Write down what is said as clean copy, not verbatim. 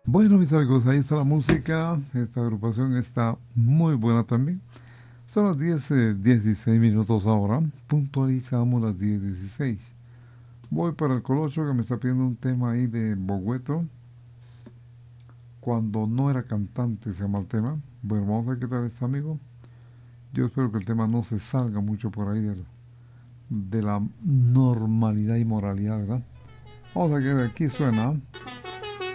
Bueno, mis amigos, ahí está la música. Esta agrupación está muy buena también. Son las 16 minutos ahora. Puntualizamos las 10:16. Voy para el Colocho que me está pidiendo un tema ahí de Bogueto. Cuando no era cantante se llama el tema. Bueno, vamos a ver qué tal está, amigo. Yo espero que el tema no se salga mucho por ahí de la normalidad y moralidad, ¿verdad? Vamos a ver, aquí suena.